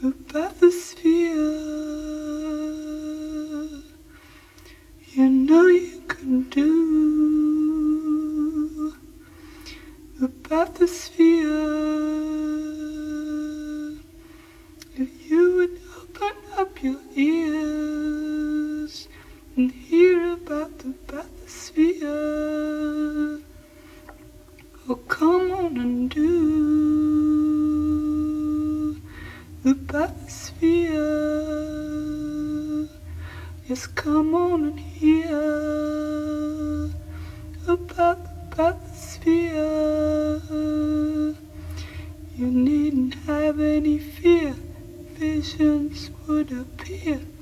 about the sphere. You know you can do about the sphere. If you would open up your ears and hear about the bathysphere. Oh, come on and do the bathysphere. Yes, come on and hear about the bathysphere. You needn't have any fear, visions would appear.